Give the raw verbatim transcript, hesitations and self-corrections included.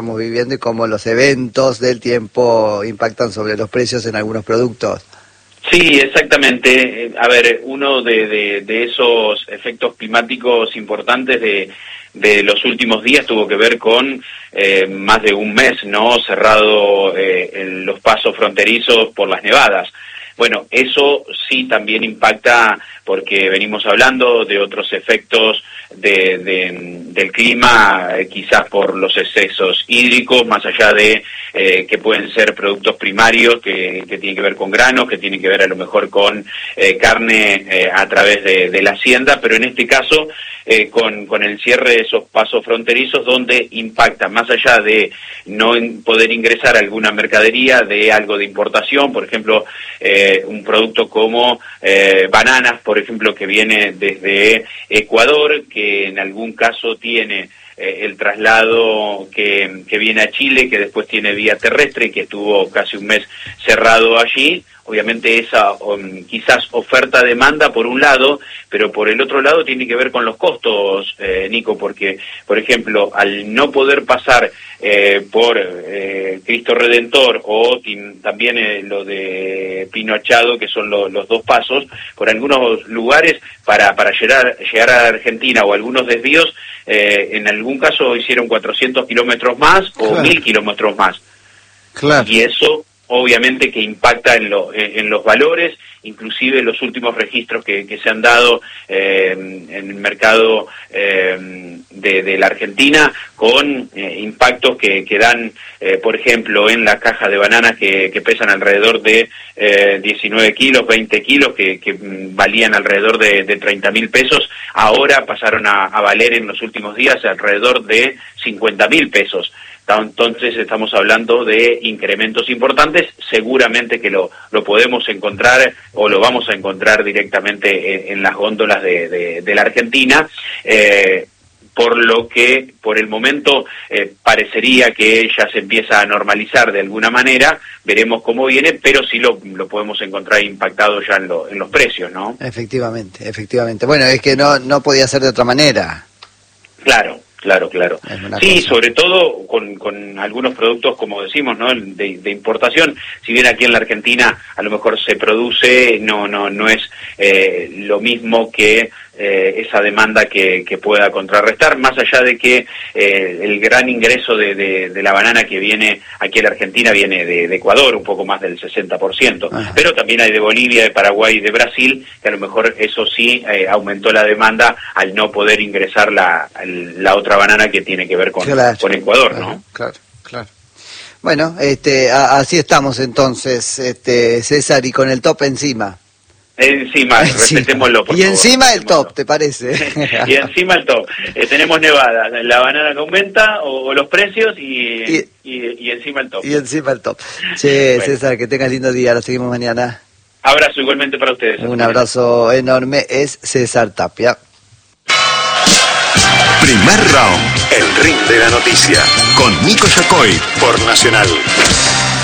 estamos viviendo y cómo los eventos del tiempo impactan sobre los precios en algunos productos. Sí, exactamente. A ver, uno de, de, de esos efectos climáticos importantes de, de los últimos días tuvo que ver con eh, más de un mes, ¿no? Cerrado eh, en los pasos fronterizos por las nevadas. Bueno, eso sí también impacta porque venimos hablando de otros efectos de, de, del clima, eh, quizás por los excesos hídricos, más allá de eh, que pueden ser productos primarios que, que tienen que ver con granos, que tienen que ver a lo mejor con eh, carne eh, a través de, de la hacienda, pero en este caso eh, con, con el cierre de esos pasos fronterizos donde impacta, más allá de no poder ingresar alguna mercadería de algo de importación, por ejemplo, eh, un producto como eh, bananas, por ejemplo, que viene desde Ecuador, que en algún caso tiene eh, el traslado que, que viene a Chile, que después tiene vía terrestre, que estuvo casi un mes cerrado allí. Obviamente esa um, quizás oferta-demanda por un lado, pero por el otro lado tiene que ver con los costos, eh, Nico, porque, por ejemplo, al no poder pasar eh, por eh, Cristo Redentor o tim, también eh, lo de Pino Achado, que son lo, los dos pasos, por algunos lugares para, para llegar, llegar a Argentina o algunos desvíos, eh, en algún caso hicieron cuatrocientos kilómetros más o Claro. mil kilómetros más. Claro. Y eso obviamente que impacta en, lo, en, en los valores, inclusive los últimos registros que, que se han dado eh, en el mercado eh, de, de la Argentina, con eh, impactos que, que dan, eh, por ejemplo, en la caja de bananas que, que pesan alrededor de eh, diecinueve kilos, veinte kilos, que, que valían alrededor de, de treinta mil pesos, ahora pasaron a, a valer en los últimos días alrededor de cincuenta mil pesos. Entonces estamos hablando de incrementos importantes, seguramente que lo, lo podemos encontrar o lo vamos a encontrar directamente en, en las góndolas de, de, de la Argentina, eh, por lo que por el momento eh, parecería que ya se empieza a normalizar de alguna manera, veremos cómo viene, pero sí lo, lo podemos encontrar impactado ya en, lo, en los precios, ¿no? Efectivamente, efectivamente. Bueno, es que no, no podía ser de otra manera. Claro. Claro, claro. Sí, cosa. sobre todo con, con algunos productos, como decimos, ¿no? De, de importación. Si bien aquí en la Argentina a lo mejor se produce, no, no, no es eh, lo mismo que eh, esa demanda que, que pueda contrarrestar, más allá de que eh, el gran ingreso de, de, de la banana que viene aquí en la Argentina viene de, de Ecuador, un poco más del sesenta por ciento. Ah. Pero también hay de Bolivia, de Paraguay y de Brasil, que a lo mejor eso sí eh, aumentó la demanda al no poder ingresar la, la otra banana que tiene que ver con, claro, con Ecuador, claro, ¿no? Claro, claro. Bueno, este, a, así estamos entonces, este, César, y con el top encima. Encima, respetémoslo, por Y favor, encima el top, ¿te parece? Y encima el top. Eh, tenemos nevada, la banana que aumenta o, o los precios y, y, y, y encima el top. Y encima el top. Che, bueno. César, que tengas lindo día, lo seguimos mañana. Abrazo igualmente para ustedes. Un abrazo enorme, es César Tapia. Primer round, el ring de la noticia, con Nico Yacoy, por Nacional.